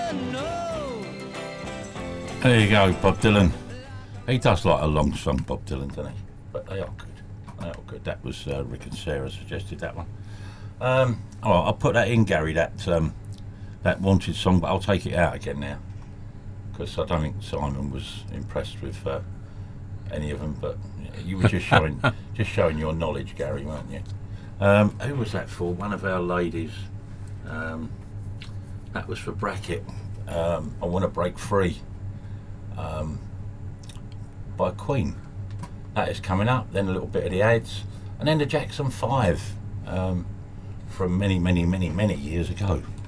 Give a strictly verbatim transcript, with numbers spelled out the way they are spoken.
There you go, Bob Dylan. He does like a long song, Bob Dylan, doesn't he? But they are good. They are good. That was uh, Rick and Sarah suggested that one. Um, oh, I'll put that in, Gary. That um, that Wanted song, but I'll take it out again now because I don't think Simon was impressed with uh, any of them. But you were just showing just showing your knowledge, Gary, weren't you? Um, who was that for? One of our ladies. Um, that was for Brackett. Um, I Want to Break Free. Um, by Queen. That is coming up. Then a little bit of the ads, and then the Jackson Five um, from many, many, many, many years ago.